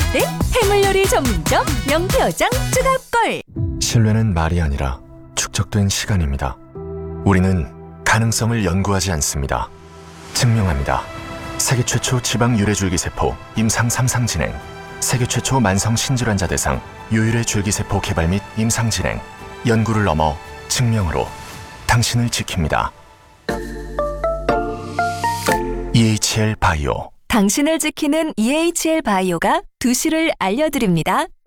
때 해물 요리 전문점 명태어장 추가골. 신뢰는 말이 아니라 축적된 시간입니다. 우리는 가능성을 연구하지 않습니다. 증명합니다. 세계 최초 지방 유래줄기세포 임상 3상 진행, 세계 최초 만성 신질환자 대상 유일의 줄기세포 개발 및 임상 진행, 연구를 넘어 증명으로 당신을 지킵니다. EHL 바이오. 당신을 지키는 EHL 바이오가 2시를 알려드립니다.